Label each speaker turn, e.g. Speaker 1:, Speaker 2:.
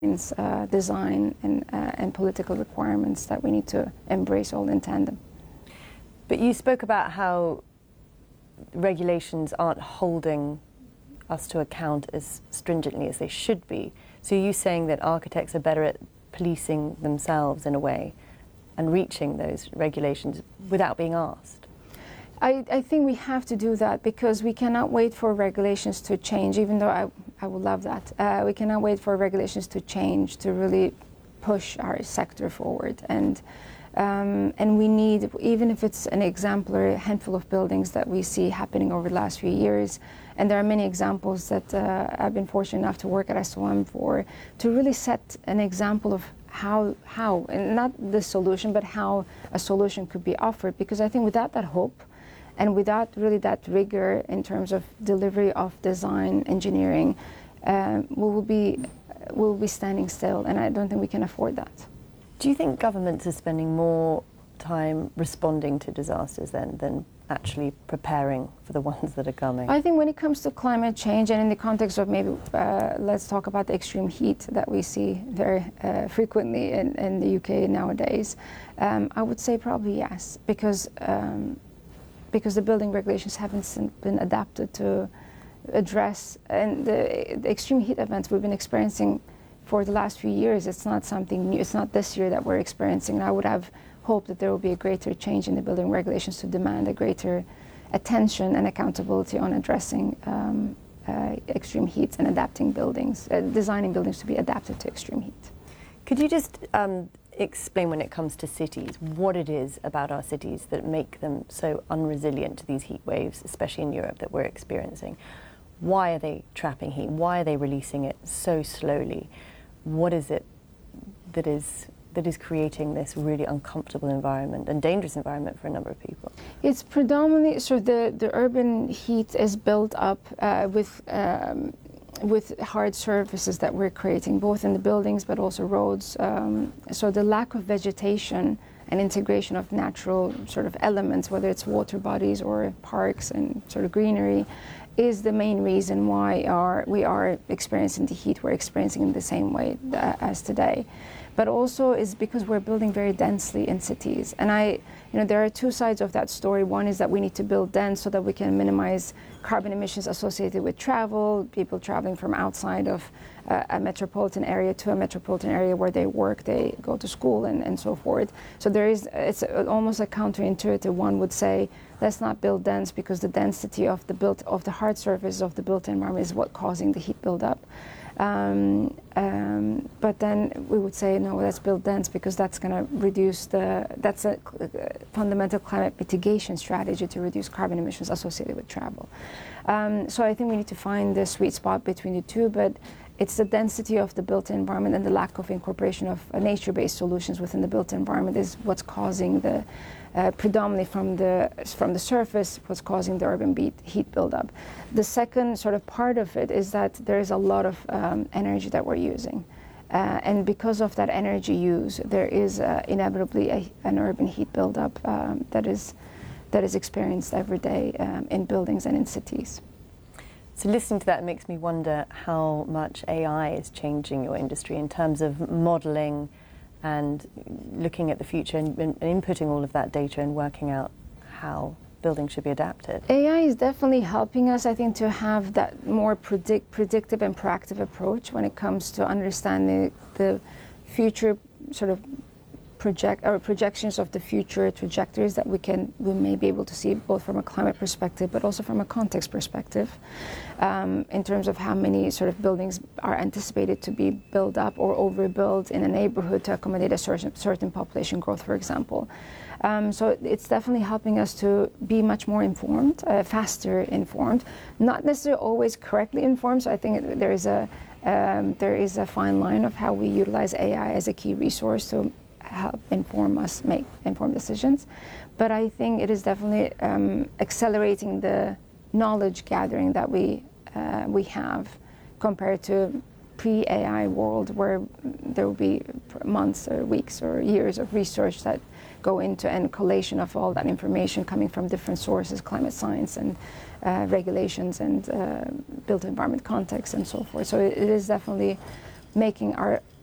Speaker 1: design and political requirements that we need to embrace all in tandem.
Speaker 2: But you spoke about how regulations aren't holding us to account as stringently as they should be. So are you saying that architects are better at policing themselves in a way and reaching those regulations without being asked?
Speaker 1: I think we have to do that because we cannot wait for regulations to change, even though I would love that. We cannot wait for regulations to change to really push our sector forward. And we need, even if it's an exemplary handful of buildings that we see happening over the last few years, and there are many examples that I've been fortunate enough to work at SOM for, to really set an example of how, and not the solution, but how a solution could be offered. Because I think without that hope, and without really that rigor in terms of delivery of design engineering, we'll be standing still, and I don't think we can afford that.
Speaker 2: Do you think governments are spending more time responding to disasters than actually preparing for the ones that are coming?
Speaker 1: I think when it comes to climate change, and in the context of maybe, let's talk about the extreme heat that we see very frequently in the UK nowadays, I would say probably yes, because the building regulations haven't been adapted to address, and the extreme heat events we've been experiencing for the last few years, it's not something new. It's not this year that we're experiencing. And I would have hoped that there will be a greater change in the building regulations to demand a greater attention and accountability on addressing extreme heat and adapting buildings, designing buildings to be adapted to extreme heat.
Speaker 2: Could you just explain, when it comes to cities, what it is about our cities that make them so unresilient to these heat waves, especially in Europe, that we're experiencing? Why are they trapping heat? Why are they releasing it so slowly? What is it that is creating this really uncomfortable environment and dangerous environment for a number of people?
Speaker 1: It's predominantly, so the urban heat is built up with hard surfaces that we're creating, both in the buildings but also roads. So the lack of vegetation and integration of natural sort of elements, whether it's water bodies or parks and sort of greenery, is the main reason why we are experiencing the heat we're experiencing in the same way as today. But also is because we're building very densely in cities. And there are two sides of that story. One is that we need to build dense so that we can minimize carbon emissions associated with travel, people traveling from outside of a metropolitan area to a metropolitan area where they work, they go to school and so forth. So it's almost a counterintuitive. One would say, let's not build dense because the density of the hard surface of the built environment is what causing the heat buildup. But then we would say, no, let's build dense because that's going to reduce that's a fundamental climate mitigation strategy to reduce carbon emissions associated with travel. So I think we need to find the sweet spot between the two, but it's the density of the built environment and the lack of incorporation of nature-based solutions within the built environment is what's causing the predominantly from the surface, what's causing the urban heat buildup. The second sort of part of it is that there is a lot of energy that we're using. And because of that energy use, there is inevitably an urban heat buildup that is experienced every day in buildings and in cities.
Speaker 2: So listening to that makes me wonder how much AI is changing your industry in terms of modelling and looking at the future and inputting all of that data and working out how buildings should be adapted.
Speaker 1: AI is definitely helping us, I think, to have that more predictive and proactive approach when it comes to understanding the future sort of projections of the future trajectories that we may be able to see, both from a climate perspective but also from a context perspective, in terms of how many sort of buildings are anticipated to be built up or overbuilt in a neighborhood to accommodate a certain population growth, for example. So it's definitely helping us to be much more informed, faster informed, not necessarily always correctly informed. So I think there is a fine line of how we utilize AI as a key resource to help inform us make informed decisions. But I think it is definitely accelerating the knowledge gathering that we have compared to pre-AI world, where there will be months or weeks or years of research that go into and collation of all that information coming from different sources, climate science and regulations and built environment context and so forth. So it is definitely making our